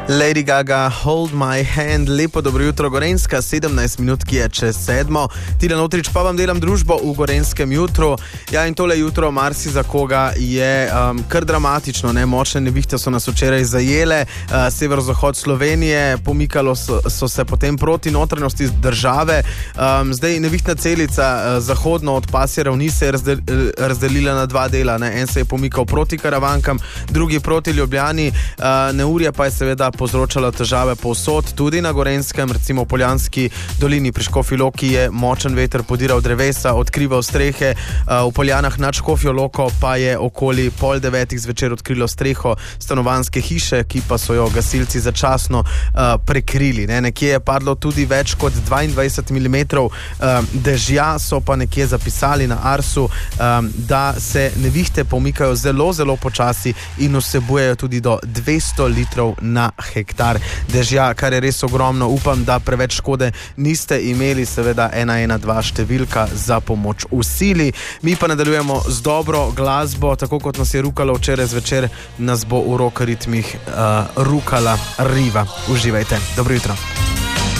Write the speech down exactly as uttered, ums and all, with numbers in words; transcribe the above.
Lady Gaga, Hold My Hand, lepo dobro jutro Gorenjska, sedemnajst minut, ki je čez sedmo. Tina Notrič pa vam delam družbo v Gorenjskem jutru. Ja, in tole jutro marsi za koga je um, kar dramatično, ne? Močne nevihte so nas včeraj zajele, uh, severozahod Slovenije, pomikalo so, so se potem proti notranjosti države. Um, zdaj nevihtna celica uh, zahodno od pasje ravni se je razdel, razdelila na dva dela, ne? En se je pomikal proti Karavankam, drugi proti Ljubljani. Uh, neurje pa je seveda povzročala težave povsod, tudi na Gorenjskem, recimo v Poljanski dolini pri Škofji Loki je močen veter podiral drevesa, odkrival strehe, v Poljanah nad Škofjo Loko pa je okoli pol devetih zvečer odkrilo streho stanovanjske hiše, ki pa so jo gasilci začasno uh, prekrili. Ne? Nekje je padlo tudi več kot dvaindvajset milimetrov uh, dežja, so pa nekje zapisali na Arsu, um, da se nevihte pomikajo zelo, zelo počasi in vsebujejo tudi do dvesto litrov na hektar dežja, kar je res ogromno. Upam, da preveč škode niste imeli, seveda ena ena dva številka za pomoč v sili. Mi pa nadaljujemo z dobro glasbo, tako kot nas je rukalo včeraj zvečer, nas bo v rock ritmih uh, rukala Riva. Uživajte. Dobro jutro.